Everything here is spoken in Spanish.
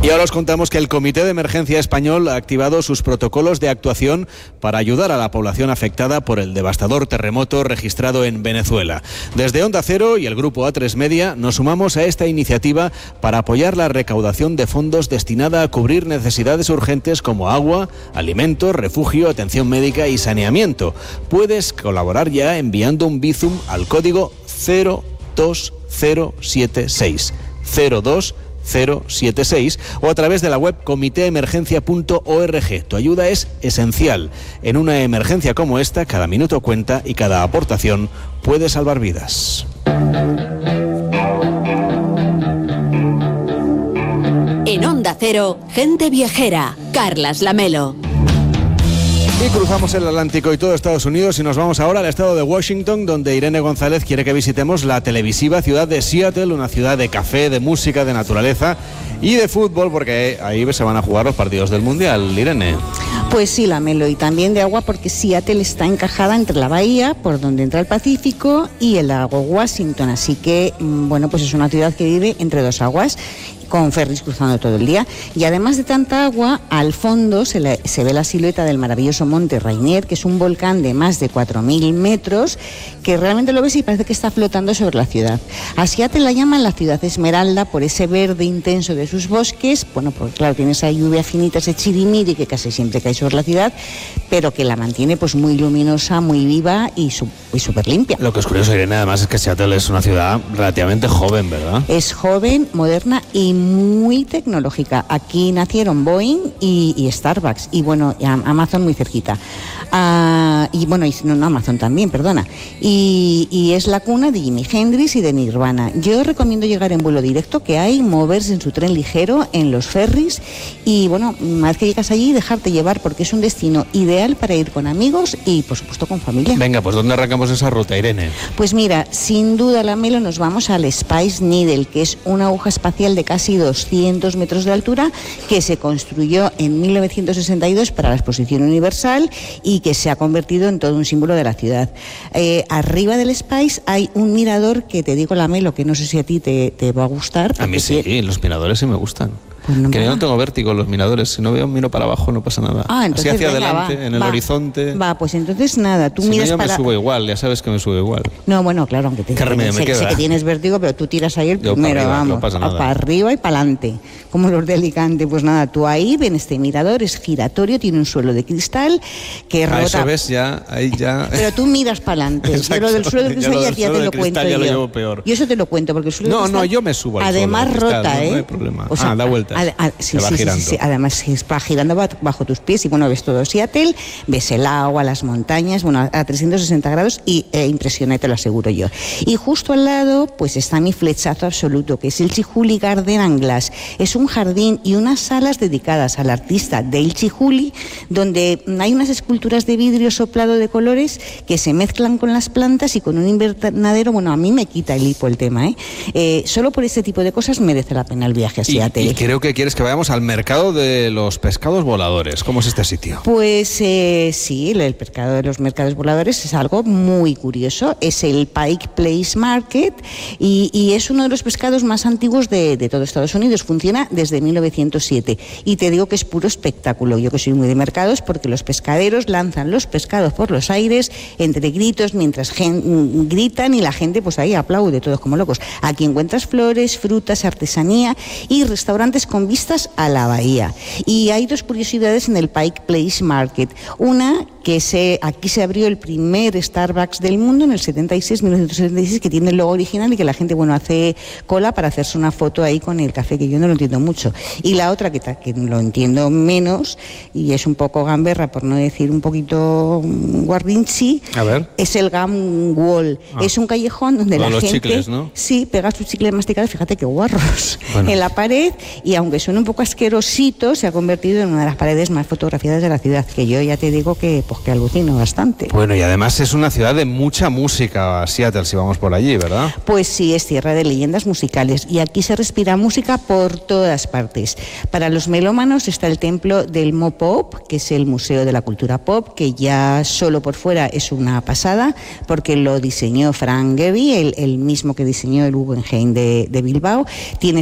Y ahora os contamos que el Comité de Emergencia Español ha activado sus protocolos de actuación para ayudar a la población afectada por el devastador terremoto registrado en Venezuela. Desde Onda Cero y el Grupo A3 Media nos sumamos a esta iniciativa para apoyar la recaudación de fondos destinada a cubrir necesidades urgentes como agua, alimentos, refugio, atención médica y saneamiento. Puedes colaborar ya enviando un Bizum al código 02076. 02076 o a través de la web comitéemergencia.org. Tu ayuda es esencial. En una emergencia como esta, cada minuto cuenta y cada aportación puede salvar vidas. En Onda Cero, Gente Viajera, Carlas Lamelo. Y cruzamos el Atlántico y todo Estados Unidos y nos vamos ahora al estado de Washington, donde Irene González quiere que visitemos la televisiva ciudad de Seattle, una ciudad de café, de música, de naturaleza y de fútbol, porque ahí se van a jugar los partidos del Mundial. Irene. Pues sí, Lamelo, y también de agua, porque Seattle está encajada entre la bahía, por donde entra el Pacífico, y el lago Washington, así que, bueno, pues es una ciudad que vive entre dos aguas, con ferries cruzando todo el día. Y además de tanta agua, al fondo se ve la silueta del maravilloso monte Rainier, que es un volcán de más de 4.000 metros, que realmente lo ves y parece que está flotando sobre la ciudad. A Seattle la llaman la ciudad esmeralda por ese verde intenso de sus bosques. Bueno, pues claro, tiene esa lluvia finita, ese chirimiri que casi siempre cae sobre la ciudad, pero que la mantiene pues muy luminosa, muy viva y súper limpia. Lo que es curioso, Irene, además es que Seattle es una ciudad relativamente joven, ¿verdad? Es joven, moderna y muy tecnológica. Aquí nacieron Boeing y Starbucks y bueno, Amazon muy cerquita. Y bueno, no, Amazon también, perdona. Y es la cuna de Jimi Hendrix y de Nirvana. Yo recomiendo llegar en vuelo directo, que hay, moverse en su tren ligero, en los ferries y bueno, una vez que llegas allí, dejarte llevar, porque es un destino ideal para ir con amigos y por supuesto con familia. Venga, pues ¿dónde arrancamos esa ruta, Irene? Pues mira, sin duda, Lamelo, nos vamos al Space Needle, que es una aguja espacial de casi 200 metros de altura que se construyó en 1962 para la Exposición Universal y que se ha convertido en todo un símbolo de la ciudad. Arriba del Space hay un mirador que te digo, Lamelo, que no sé si a ti te va a gustar. A mí sí, los miradores sí me gustan. Pues no, que yo no tengo vértigo los miradores, si no veo, miro para abajo, no pasa nada. Entonces, así hacia venga, adelante, en el horizonte. Pues entonces nada, tú si miras no, yo para... me subo igual, ya sabes que me subo igual. No, bueno, claro, aunque ¿Qué remedio me queda? Sé que tienes vértigo, pero tú tiras ahí el primero, para arriba, vamos, no pasa nada. para arriba y para adelante, como los de Alicante. Pues nada, tú ahí ven este mirador, es giratorio, tiene un suelo de cristal que rota. Eso ves ya, ahí ya. Pero tú miras para adelante. Yo lo del suelo de cristal ya te lo cuento ya yo. Lo llevo peor. Yo eso te lo cuento porque el suelo de cristal. No, yo me subo al además suelo de cristal, rota, no hay problema. O sea, da vueltas. Sí, va girando. Sí, además va girando bajo tus pies y bueno, ves todo Seattle, ves el agua, las montañas, bueno, a 360 grados y impresiona, te lo aseguro yo. Y justo al lado, pues está mi flechazo absoluto, que es el Chihuly Garden and Glass. Es un jardín y unas salas dedicadas al artista Dale Chihuly, donde hay unas esculturas de vidrio soplado de colores que se mezclan con las plantas y con un invernadero. Bueno, a mí me quita el hipo el tema, solo por este tipo de cosas merece la pena el viaje a Seattle. Y creo que quieres que vayamos al mercado de los pescados voladores. ¿Cómo es este sitio? Pues sí, el mercado de los mercados voladores es algo muy curioso. Es el Pike Place Market y es uno de los pescados más antiguos de todo Estados Unidos. Funciona desde 1907 y te digo que es puro espectáculo. Yo que soy muy de mercados, porque los pescaderos lanzan los pescados por los aires entre gritos mientras gritan y la gente pues ahí aplaude, todos como locos. Aquí encuentras flores, frutas, artesanía y restaurantes con vistas a la bahía. Y hay dos curiosidades en el Pike Place Market. Una, que aquí se abrió el primer Starbucks del mundo en el 1976, que tiene el logo original y que la gente, bueno, hace cola para hacerse una foto ahí con el café, que yo no lo entiendo mucho. Y la otra, que lo entiendo menos, y es un poco gamberra, por no decir un poquito guarrinchi, es el Gum Wall. Es un callejón donde la gente... chicles, ¿no? Sí, pega sus chicles masticados, fíjate qué guarros, en la pared, y aunque suene un poco asquerosito, se ha convertido en una de las paredes más fotografiadas de la ciudad, que yo ya te digo que alucino bastante. Bueno, y además es una ciudad de mucha música, Seattle, si vamos por allí, ¿verdad? Pues sí, es tierra de leyendas musicales y aquí se respira música por todas partes. Para los melómanos está el templo del Mo Pop, que es el Museo de la Cultura Pop, que ya solo por fuera es una pasada, porque lo diseñó Frank Gehry, el mismo que diseñó el Guggenheim de Bilbao. Tiene